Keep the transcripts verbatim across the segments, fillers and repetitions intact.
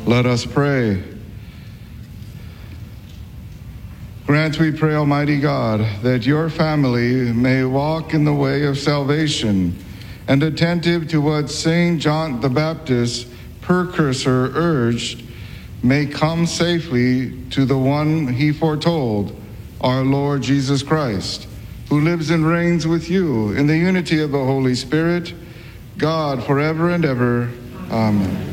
Let us pray. Grant, we pray, Almighty God, that your family may walk in the way of salvation, and attentive to what Saint John the Baptist, precursor, urged, may come safely to the one he foretold, our Lord Jesus Christ, who lives and reigns with you in the unity of the Holy Spirit, God, forever and ever. Amen.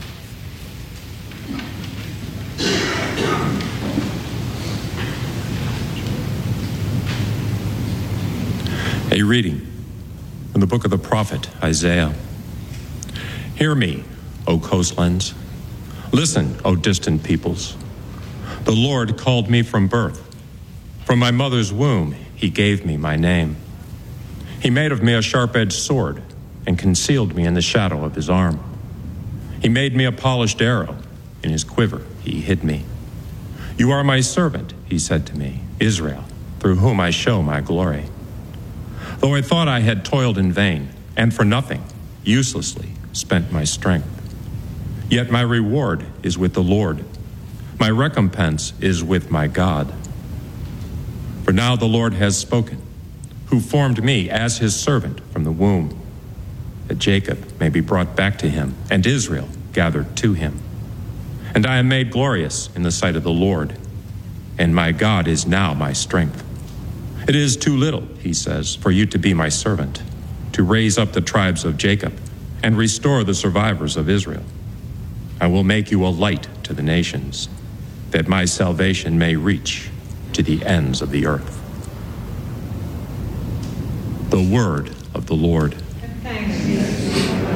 A reading from the book of the prophet Isaiah. Hear me, O coastlands. Listen, O distant peoples. The Lord called me from birth. From my mother's womb, he gave me my name. He made of me a sharp-edged sword and concealed me in the shadow of his arm. He made me a polished arrow. In his quiver, he hid me. You are my servant, he said to me, Israel, through whom I show my glory. Though I thought I had toiled in vain, and for nothing, uselessly spent my strength, yet my reward is with the Lord. My recompense is with my God. For now the Lord has spoken, who formed me as his servant from the womb, that Jacob may be brought back to him, and Israel gathered to him. And I am made glorious in the sight of the Lord, and my God is now my strength. It is too little, he says, for you to be my servant, to raise up the tribes of Jacob and restore the survivors of Israel. I will make you a light to the nations, that my salvation may reach to the ends of the earth. The word of the Lord. Thanks be to